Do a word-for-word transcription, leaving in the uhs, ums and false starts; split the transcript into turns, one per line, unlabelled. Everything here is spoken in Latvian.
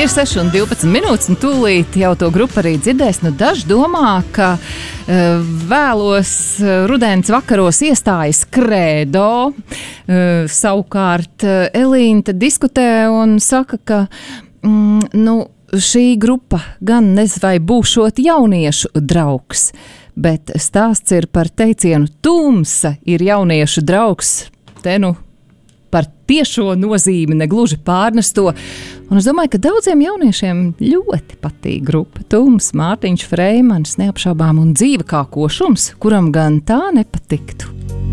Ir seši un divpadsmit minūtes, un tūlīt jau to grupu arī dzirdēs. Nu, daži domā, ka uh, vēlos uh, rudens vakaros iestājas Kredo. Uh, savukārt uh, Elīna tad diskutē un saka, ka mm, nu, šī grupa gan nez vai būšot jauniešu draugs, bet stāsts ir par teicienu tumsa ir jauniešu draugs. Te nu par tiešo nozīmi, ne gluži pārnesto. Un es domāju, ka daudziem jauniešiem ļoti patīk grupa Tums, Mārtiņš Freimans, neapšaubām un dzīve kā košums, kuram gan tā nepatiktu.